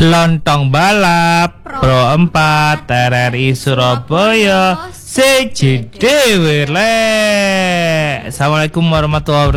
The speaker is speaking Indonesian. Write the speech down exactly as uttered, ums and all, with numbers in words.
Lontong balap Pro empat R R I Surabaya siji dhewe le. Assalamualaikum warahmatullahi wabarakatuh.